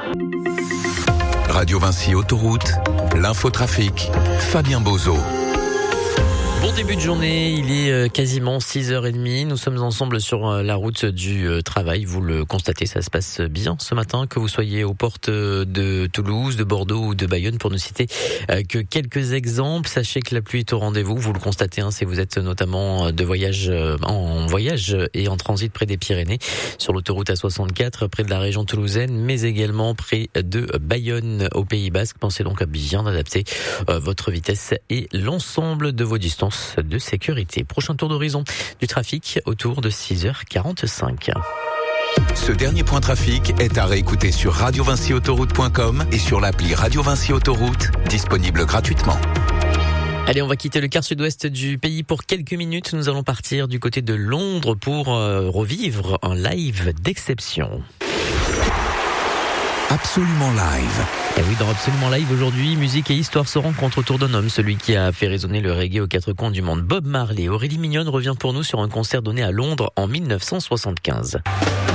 Radio Vinci Autoroute, l'infotrafic, Fabien Bozo. Bon début de journée, il est quasiment 6h30. Nous sommes ensemble sur la route du travail. Vous le constatez, ça se passe bien ce matin, que vous soyez aux portes de Toulouse, de Bordeaux ou de Bayonne, pour ne citer que quelques exemples. Sachez que la pluie est au rendez-vous. Vous le constatez, si vous êtes notamment en voyage et en transit près des Pyrénées, sur l'autoroute A64, près de la région toulousaine, mais également près de Bayonne au Pays Basque. Pensez donc à bien adapter votre vitesse et l'ensemble de vos distances de sécurité. Prochain tour d'horizon du trafic autour de 6h45. Ce dernier point trafic est à réécouter sur radiovinciautoroute.com et sur l'appli Radio Vinci Autoroute, disponible gratuitement. Allez, on va quitter le quart sud-ouest du pays pour quelques minutes. Nous allons partir du côté de Londres pour revivre un live d'exception. Absolument live. Et oui, dans Absolument Live aujourd'hui, musique et histoire se rencontrent autour d'un homme, celui qui a fait résonner le reggae aux quatre coins du monde, Bob Marley. Aurélie Mignonne revient pour nous sur un concert donné à Londres en 1975.